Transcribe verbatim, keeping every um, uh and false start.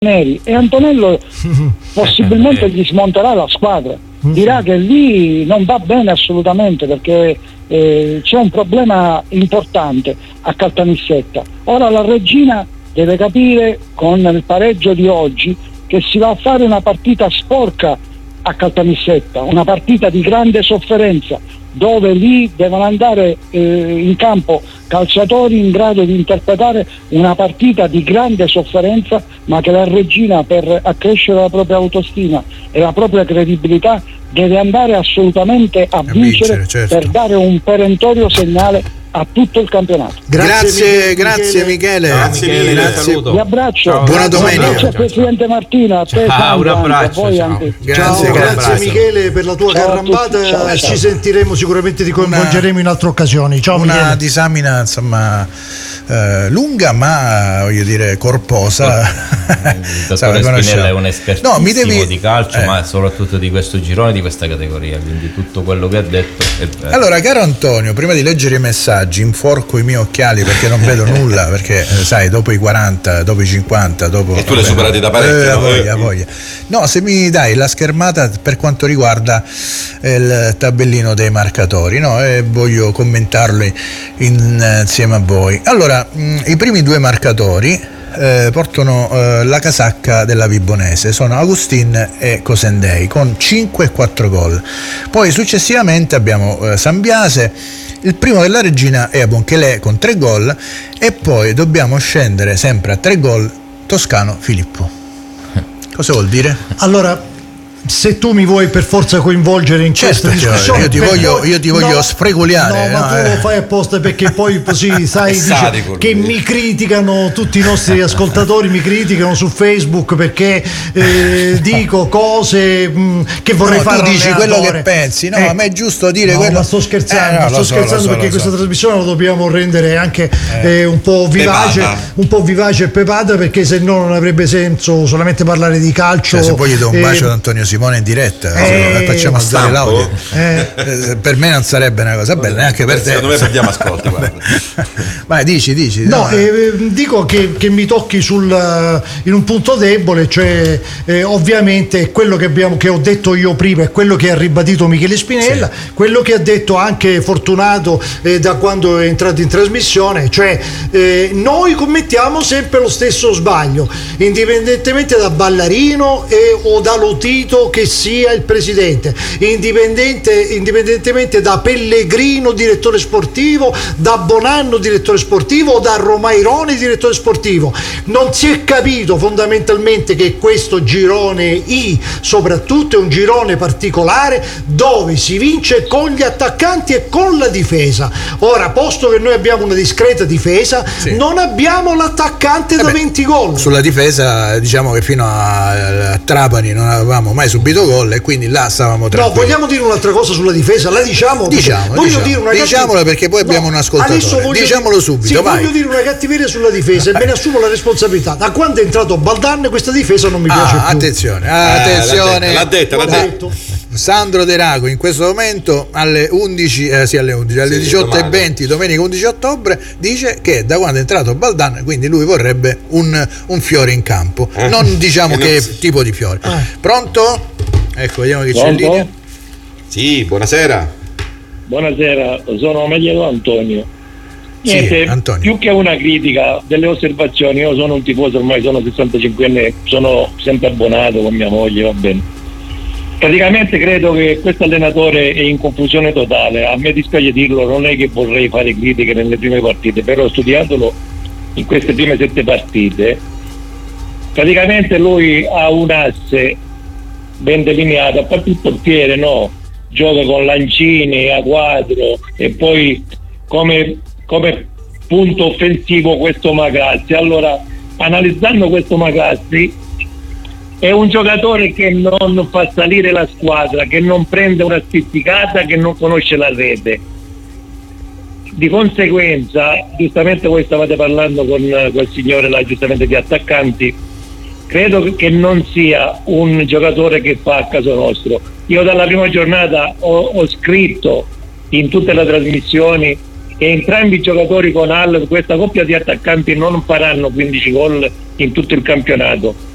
Neri, e Antonello possibilmente gli smonterà la squadra, dirà che lì non va bene assolutamente perché eh, c'è un problema importante a Caltanissetta. Ora la Regina deve capire con il pareggio di oggi che si va a fare una partita sporca a Caltanissetta, una partita di grande sofferenza, dove lì devono andare eh, in campo calciatori in grado di interpretare una partita di grande sofferenza, ma che la Regina, per accrescere la propria autostima e la propria credibilità, deve andare assolutamente a, a vincere, vincere certo. per dare un perentorio segnale a tutto il campionato. Grazie, grazie Michele. Grazie Michele, grazie. Vi abbraccio. Ciao, buona domenica. Grazie al Presidente Martino, a te. Ciao, un abbraccio. abbraccio. Ciao. Grazie, ciao, grazie, grazie Michele per la tua ciao carambata. Ciao, ci ciao. sentiremo sicuramente, ti coinvolgeremo in altre occasioni. Ciao una Michele. disamina insomma eh, lunga ma voglio dire corposa. Il dottore Spinella è un espertissimo no, mi devi... di calcio, eh. ma soprattutto di questo girone, di questa categoria, quindi tutto quello che ha detto è vero. Allora, caro Antonio, prima di leggere i messaggi inforco i miei occhiali perché non vedo nulla, perché eh, sai, dopo i quaranta, dopo i cinquanta, dopo e tu l'hai superati da parecchio, eh, no? voglia, voglia. No, se mi dai la schermata per quanto riguarda il tabellino dei marcatori, no? E voglio commentarlo in, insieme a voi. Allora, mh, i primi due marcatori Eh, portano eh, la casacca della Vibonese, sono Agustin e Cosendei con cinque e quattro gol. Poi successivamente abbiamo eh, Sambiase, il primo della Regina è Abonchelè con tre gol, e poi dobbiamo scendere sempre a tre gol Toscano Filippo. Cosa vuol dire? Allora, se tu mi vuoi per forza coinvolgere in certo, questa discussione, io ti voglio, poi, io ti voglio no, sfreguliare. No, ma no, tu eh. lo fai apposta perché poi così sai dice, che mi criticano tutti i nostri ascoltatori, mi criticano su Facebook perché eh, dico cose mh, che vorrei no, fare. Tu dici quello che pensi, no? Eh, a me è giusto dire no, quello. Ma sto scherzando, eh, no, sto so, scherzando so, perché questa so. trasmissione la dobbiamo rendere anche eh. Eh, un po' vivace, pepata. un po' vivace e pepata, perché se no non avrebbe senso solamente parlare di calcio. Cioè, se poi gli do un eh, bacio ad Antonio Simone in diretta, eh, facciamo alzare l'audio. Eh. Eh, per me non sarebbe una cosa bella, neanche per te. Secondo me perdiamo ascolti. Vai, dici, dici. No, no. eh, dico che, che mi tocchi sul, in un punto debole, cioè eh, ovviamente quello che, abbiamo, che ho detto io prima è quello che ha ribadito Michele Spinella, sì. quello che ha detto anche Fortunato eh, da quando è entrato in trasmissione, cioè eh, noi commettiamo sempre lo stesso sbaglio, indipendentemente da Ballarino e, o da Lotito che sia il presidente, indipendente, indipendentemente da Pellegrino direttore sportivo, da Bonanno direttore sportivo o da Romairone direttore sportivo. Non si è capito fondamentalmente che questo girone I soprattutto è un girone particolare dove si vince con gli attaccanti e con la difesa. Ora, posto che noi abbiamo una discreta difesa, sì. non abbiamo l'attaccante eh da beh, venti gol. Sulla difesa diciamo che fino a, a Trapani non avevamo mai subito gol e quindi là stavamo tranquilli. No, vogliamo dire un'altra cosa sulla difesa? La diciamo? Diciamo, voglio diciamo. dire una Diciamola cattiv- perché poi abbiamo no, un ascoltatore. voglio Diciamolo dire, subito, sì, vai. voglio dire una cattiveria sulla difesa e me ne assumo la responsabilità. Da quando è entrato Baldan questa difesa non mi piace ah, più. Attenzione, attenzione. Eh, l'ha detta, l'ha detta, l'ha detto. Sandro De Rago in questo momento alle undici, eh, sì, alle undici, alle sì, diciotto e venti domenica undici ottobre dice che da quando è entrato Baldan, quindi lui vorrebbe un, un fiore in campo, eh. non diciamo che non... tipo di fiore. Eh. Pronto? Ecco, vediamo chi c'è in linea. Sì, buonasera. Buonasera, sono Mediero Antonio. Niente, sì, Antonio. Più che una critica, delle osservazioni. Io sono un tifoso, ormai sono sessantacinque anni, sono sempre abbonato con mia moglie, va bene. Praticamente credo che questo allenatore è in confusione totale. A me dispiace dirlo, non è che vorrei fare critiche nelle prime partite, però studiandolo in queste prime sette partite, praticamente lui ha un asse ben delineato, a parte il portiere, no? Gioca con Lancini a quadro e poi come, come punto offensivo questo Magazzi. Allora, analizzando questo Magazzi, è un giocatore che non fa salire la squadra, che non prende una spizzicata, che non conosce la rete. Di conseguenza, giustamente voi stavate parlando con quel signore là, giustamente di attaccanti, credo che non sia un giocatore che fa a caso nostro. Io dalla prima giornata ho, ho scritto in tutte le trasmissioni che entrambi i giocatori con Hall, questa coppia di attaccanti non faranno quindici gol in tutto il campionato.